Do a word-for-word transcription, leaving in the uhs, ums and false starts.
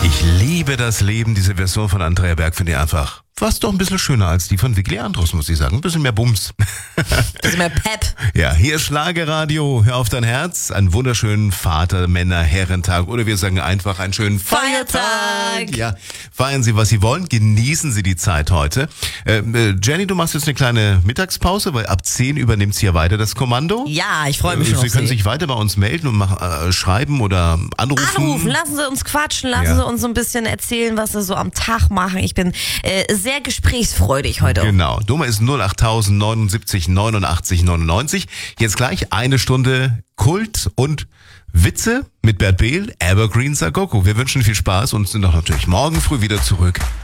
Ich liebe das Leben, diese Version von Andrea Berg finde ich einfach fast doch ein bisschen schöner als die von Vicky Leandros, muss ich sagen. Ein bisschen mehr Bums. Ein bisschen mehr Pep. Ja, hier ist Schlagerradio. Hör auf dein Herz. Einen wunderschönen Vater-, Männer-, Herrentag. Oder wir sagen einfach einen schönen Feiertag. Feiertag. Ja, feiern Sie, was Sie wollen. Genießen Sie die Zeit heute. Äh, äh, Jenny, du machst jetzt eine kleine Mittagspause, weil ab zehn übernimmt sie ja weiter das Kommando. Ja, ich freue mich Sie schon auf können Sie. sich weiter bei uns melden und machen, äh, schreiben oder anrufen. Anrufen, lassen Sie uns quatschen, lassen Ja. Sie uns so ein bisschen erzählen, was Sie so am Tag machen. Ich bin äh, sehr gesprächsfreudig heute. Genau. Nummer ist null acht neunundsiebzig neunundachtzig neunundneunzig. Jetzt gleich eine Stunde Kult und Witze mit Bert Behl, Evergreen Sagoko. Wir wünschen viel Spaß und sind auch natürlich morgen früh wieder zurück.